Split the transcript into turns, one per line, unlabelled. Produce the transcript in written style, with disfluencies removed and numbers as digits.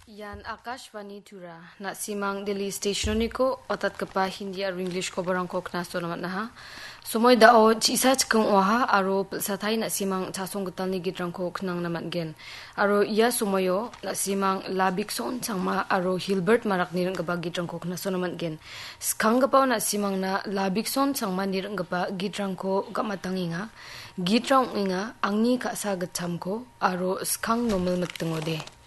Yan Akashvani Tura na simang Delhi station ko otat kapa Hindi aro English ko barang ko knasto naman na ha. Sumoy dao chisa chkang oha aro satay na simang chasong gutal ni gidrang ko knang naman gen. Aro iya sumoyo na simang Labikson changma aro Hilbert marak nirang gaba gidrang ko knasto naman gen. Skang gapa na simang na Labikson changma nirang gaba gidrang ko gamatangi nga. Gidrang inga angni ka sa gacham ko aro skang nomel matengode.